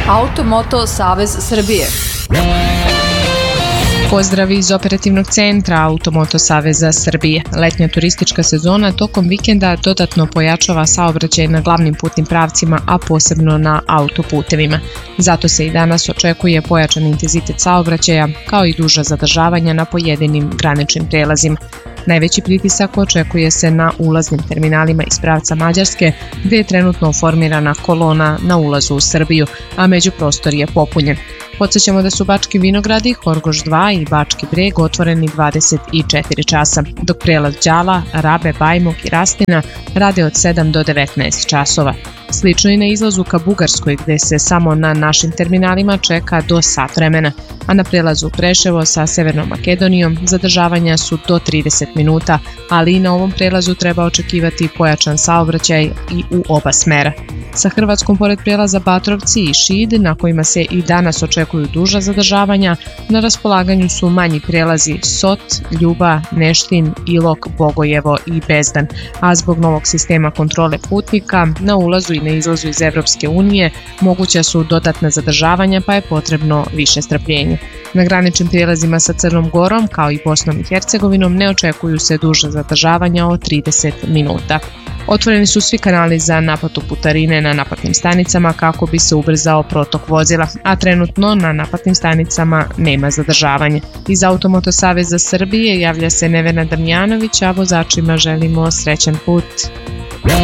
Automoto Savez Srbije. Pozdrav iz operativnog centra Automoto Saveza Srbije. Letnja turistička sezona tokom vikenda dodatno pojačava saobraćaj na glavnim putnim pravcima, a posebno na autoputevima. Zato se i danas očekuje pojačan intenzitet saobraćaja, kao i duža zadržavanja na pojedinim graničnim prelazima. Najveći pritisak očekuje se na ulaznim terminalima iz pravca Mađarske, gde je trenutno formirana kolona na ulazu u Srbiju, a međuprostor je popunjen. Podsećamo da su Bački Vinogradi, Horgoš 2 i Bački Breg otvoreni 24 časa, dok prelaz Đala, Rabe, Bajmok i Rastina rade od 7 do 19 časova. Slično i na izlazu ka Bugarskoj, gde se samo na našim terminalima čeka do sat vremena, a na prelazu Preševo sa Severnom Makedonijom zadržavanja su do 30 minuta, ali i na ovom prelazu treba očekivati pojačan saobraćaj i u oba smera. Sa Hrvatskom pored prelaza Batrovci i Šid, na kojima se i danas očekuju duža zadržavanja, na raspolaganju su manji prelazi Sot, Ljuba, Neštin, Ilok, Bogojevo i Bezdan, a zbog novog sistema kontrole putnika na ulazu i na izlazu iz Evropske unije moguća su dodatna zadržavanja, pa je potrebno više strpljenja. Na graničnim prijelazima sa Crnom Gorom, kao i Bosnom i Hercegovinom, ne očekuju se duža zadržavanja od 30 minuta. Otvoreni su svi kanali za naplatu putarine na naplatnim stanicama kako bi se ubrzao protok vozila, a trenutno na naplatnim stanicama nema zadržavanja. Iz Automoto Saveza Srbije javlja se Nevena Damjanović, a vozačima želimo srećan put.